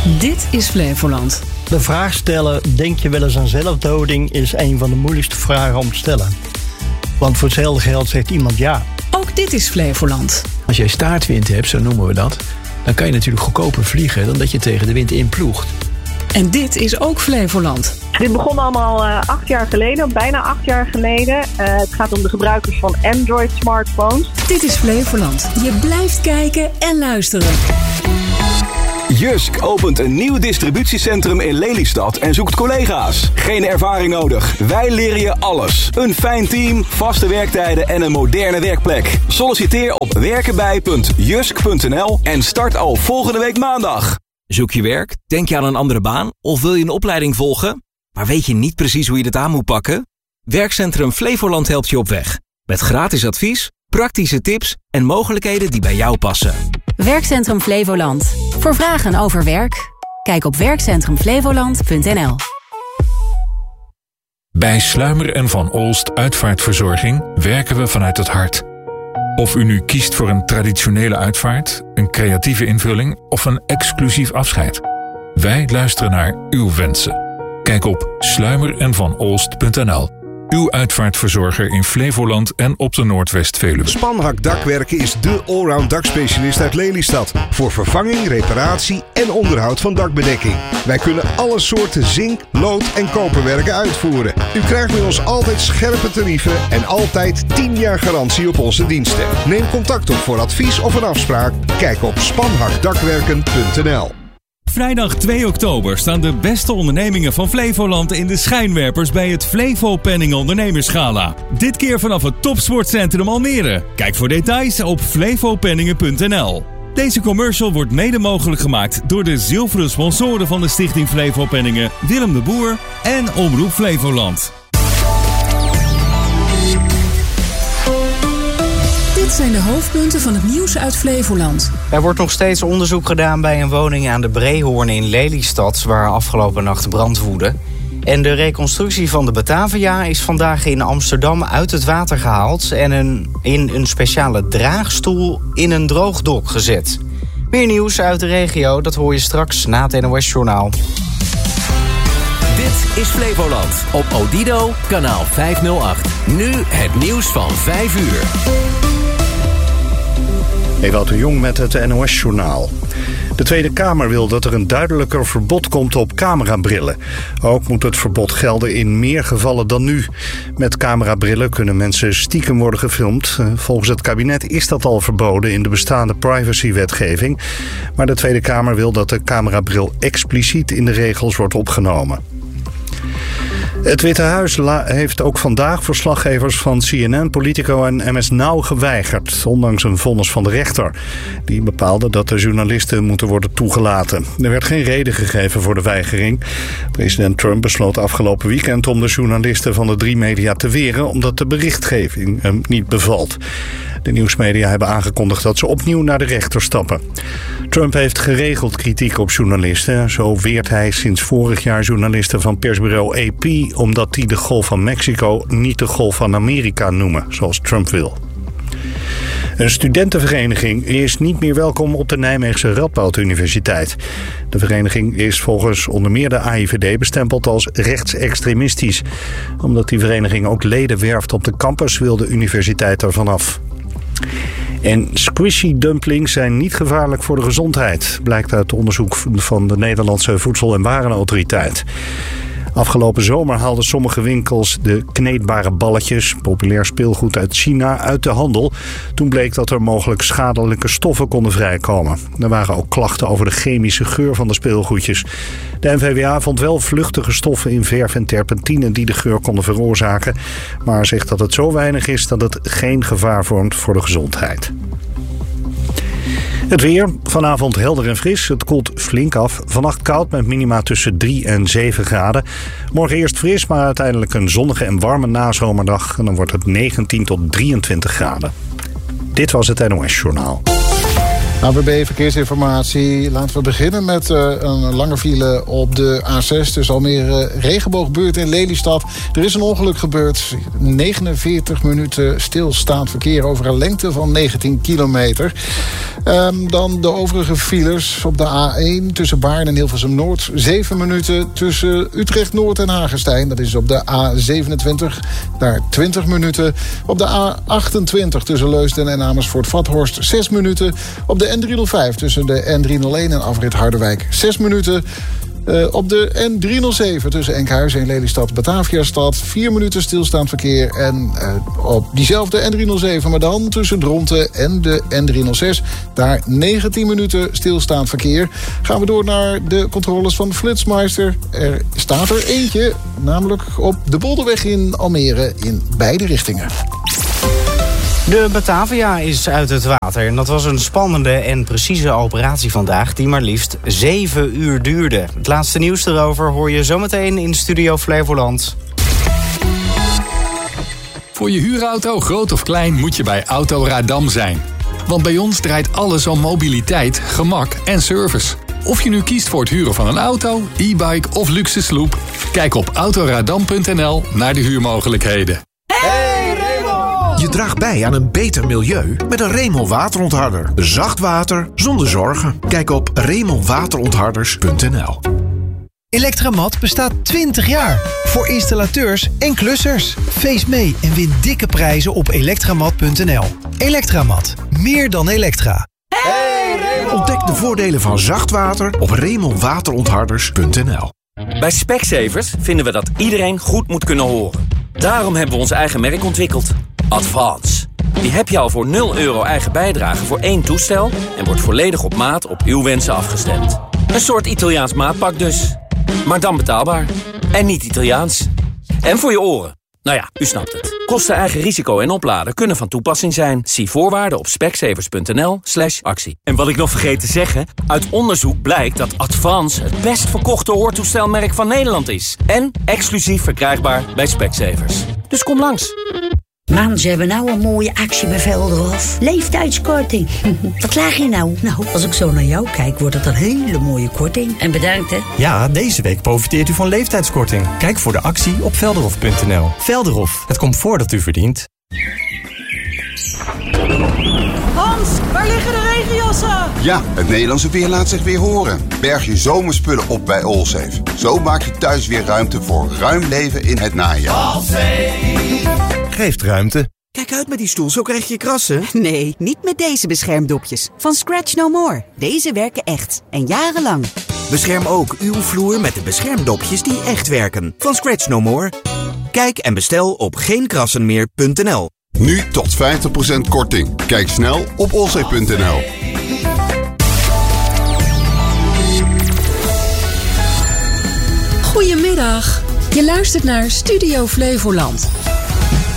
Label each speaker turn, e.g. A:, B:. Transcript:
A: Dit is Flevoland.
B: De vraag stellen, denk je wel eens aan zelfdoding, is een van de moeilijkste vragen om te stellen. Want voor hetzelfde geld zegt iemand ja.
A: Ook dit is Flevoland.
C: Als jij staartwind hebt, zo noemen we dat, dan kan je natuurlijk goedkoper vliegen dan dat je tegen de wind inploegt.
A: En dit is ook Flevoland.
D: Dit begon allemaal 8 jaar geleden, bijna 8 jaar geleden. Het gaat om de gebruikers van Android-smartphones.
A: Dit is Flevoland. Je blijft kijken en luisteren.
E: Jysk opent een nieuw distributiecentrum in Lelystad en zoekt collega's. Geen ervaring nodig. Wij leren je alles. Een fijn team, vaste werktijden en een moderne werkplek. Solliciteer op werkenbij.jysk.nl en start al volgende week maandag.
F: Zoek je werk? Denk je aan een andere baan? Of wil je een opleiding volgen? Maar weet je niet precies hoe je dit aan moet pakken? Werkcentrum Flevoland helpt je op weg. Met gratis advies, praktische tips en mogelijkheden die bij jou passen.
G: Werkcentrum Flevoland. Voor vragen over werk, kijk op werkcentrumflevoland.nl.
H: Bij Sluimer en Van Olst Uitvaartverzorging werken we vanuit het hart. Of u nu kiest voor een traditionele uitvaart, een creatieve invulling of een exclusief afscheid. Wij luisteren naar uw wensen. Kijk op sluimerenvanolst.nl. Uw uitvaartverzorger in Flevoland en op de Noordwest-Veluwe.
I: Spanhak Dakwerken is de allround dakspecialist uit Lelystad. Voor vervanging, reparatie en onderhoud van dakbedekking. Wij kunnen alle soorten zink, lood en koperwerken uitvoeren. U krijgt bij ons altijd scherpe tarieven en altijd 10 jaar garantie op onze diensten. Neem contact op voor advies of een afspraak. Kijk op spanhakdakwerken.nl.
J: Vrijdag 2 oktober staan de beste ondernemingen van Flevoland in de schijnwerpers bij het Flevo Penning Ondernemersgala. Dit keer vanaf het Topsportcentrum Almere. Kijk voor details op flevopenningen.nl. Deze commercial wordt mede mogelijk gemaakt door de zilveren sponsoren van de Stichting Flevo Penningen, Willem de Boer en Omroep Flevoland.
A: Dit zijn de hoofdpunten van het nieuws uit Flevoland.
K: Er wordt nog steeds onderzoek gedaan bij een woning aan de Breehoorn in Lelystad, waar afgelopen nacht brand woedde. En de reconstructie van de Batavia is vandaag in Amsterdam uit het water gehaald en in een speciale draagstoel in een droogdok gezet. Meer nieuws uit de regio, dat hoor je straks na het NOS-journaal.
L: Dit is Flevoland op Odido, kanaal 508. Nu het nieuws van 5 uur.
M: Ewout de Jong met het NOS-journaal. De Tweede Kamer wil dat er een duidelijker verbod komt op camerabrillen. Ook moet het verbod gelden in meer gevallen dan nu. Met camerabrillen kunnen mensen stiekem worden gefilmd. Volgens het kabinet is dat al verboden in de bestaande privacywetgeving. Maar de Tweede Kamer wil dat de camerabril expliciet in de regels wordt opgenomen. Het Witte Huis heeft ook vandaag verslaggevers van CNN, Politico en MS Now geweigerd, ondanks een vonnis van de rechter. Die bepaalde dat de journalisten moeten worden toegelaten. Er werd geen reden gegeven voor de weigering. President Trump besloot afgelopen weekend om de journalisten van de 3 media te weren, omdat de berichtgeving hem niet bevalt. De nieuwsmedia hebben aangekondigd dat ze opnieuw naar de rechter stappen. Trump heeft geregeld kritiek op journalisten. Zo weert hij sinds vorig jaar journalisten van persbureau AP, omdat die de Golf van Mexico niet de Golf van Amerika noemen, zoals Trump wil. Een studentenvereniging is niet meer welkom op de Nijmeegse Radboud Universiteit. De vereniging is volgens onder meer de AIVD bestempeld als rechtsextremistisch. Omdat die vereniging ook leden werft op de campus, wil de universiteit ervan af. En squishy dumplings zijn niet gevaarlijk voor de gezondheid, blijkt uit onderzoek van de Nederlandse Voedsel- en Warenautoriteit. Afgelopen zomer haalden sommige winkels de kneedbare balletjes, populair speelgoed uit China, uit de handel. Toen bleek dat er mogelijk schadelijke stoffen konden vrijkomen. Er waren ook klachten over de chemische geur van de speelgoedjes. De NVWA vond wel vluchtige stoffen in verf en terpentine die de geur konden veroorzaken, maar zegt dat het zo weinig is dat het geen gevaar vormt voor de gezondheid. Het weer, vanavond helder en fris. Het koelt flink af. Vannacht koud met minima tussen 3 en 7 graden. Morgen eerst fris, maar uiteindelijk een zonnige en warme nazomerdag. En dan wordt het 19 tot 23 graden. Dit was het NOS Journaal.
N: ANWB Verkeersinformatie. Laten we beginnen met een lange file op de A6 tussen Almere Regenboogbuurt en Lelystad. Er is een ongeluk gebeurd. 49 minuten stilstaand verkeer over een lengte van 19 kilometer. Dan de overige files op de A1 tussen Baarn en Hilversum Noord. 7 minuten tussen Utrecht Noord en Hagestein. Dat is op de A27 daar 20 minuten. Op de A28 tussen Leusden en Amersfoort-Vathorst 6 minuten. Op de N305 tussen de N301 en afrit Harderwijk 6 minuten. Op de N307 tussen Enkhuizen en Lelystad-Bataviastad 4 minuten stilstaand verkeer. En op diezelfde N307, maar dan tussen Dronten en de N306... daar 19 minuten stilstaand verkeer. Gaan we door naar de controles van Flitsmeister. Er staat er eentje, namelijk op de Bolderweg in Almere in beide richtingen.
K: De Batavia is uit het water en dat was een spannende en precieze operatie vandaag die maar liefst 7 uur duurde. Het laatste nieuws erover hoor je zometeen in Studio Flevoland.
O: Voor je huurauto, groot of klein, moet je bij Autoradam zijn. Want bij ons draait alles om mobiliteit, gemak en service. Of je nu kiest voor het huren van een auto, e-bike of luxe sloep, kijk op autoradam.nl naar de huurmogelijkheden.
P: Je draagt bij aan een beter milieu met een Remel waterontharder. Zacht water zonder zorgen. Kijk op remelwaterontharders.nl.
Q: Electramat bestaat 20 jaar. Voor installateurs en klussers. Feest mee en win dikke prijzen op elektramat.nl. Electramat. Meer dan elektra.
P: Ontdek de voordelen van zacht water op remelwaterontharders.nl.
F: Bij Specsavers vinden we dat iedereen goed moet kunnen horen. Daarom hebben we ons eigen merk ontwikkeld. Advance. Die heb je al voor €0 eigen bijdrage voor 1 toestel en wordt volledig op maat op uw wensen afgestemd. Een soort Italiaans maatpak dus. Maar dan betaalbaar. En niet Italiaans. En voor je oren. Nou ja, u snapt het. Kosten, eigen risico en opladen kunnen van toepassing zijn. Zie voorwaarden op specsavers.nl/actie. En wat ik nog vergeet te zeggen, uit onderzoek blijkt dat Advance het best verkochte hoortoestelmerk van Nederland is. En exclusief verkrijgbaar bij Specsavers. Dus kom langs.
R: Man, ze hebben nou een mooie actie bij Velderhof. Leeftijdskorting. Wat laag je nou? Nou, als ik zo naar jou kijk, wordt het een hele mooie korting. En bedankt, hè?
S: Ja, deze week profiteert u van leeftijdskorting. Kijk voor de actie op velderhof.nl. Velderhof, het comfort dat u verdient.
T: Hans, waar liggen de regenjassen?
U: Ja, het Nederlandse weer laat zich weer horen. Berg je zomerspullen op bij Allsafe. Zo maak je thuis weer ruimte voor ruim leven in het najaar.
S: Allsafe geeft ruimte.
V: Kijk uit met die stoel, zo krijg je krassen. Nee, niet met deze beschermdopjes. Van Scratch No More. Deze werken echt. En jarenlang. Bescherm ook uw vloer met de beschermdopjes die echt werken. Van Scratch No More. Kijk en bestel op geenkrassenmeer.nl.
U: Nu tot 50% korting. Kijk snel op allsafe.nl.
A: Goedemiddag. Je luistert naar Studio Flevoland.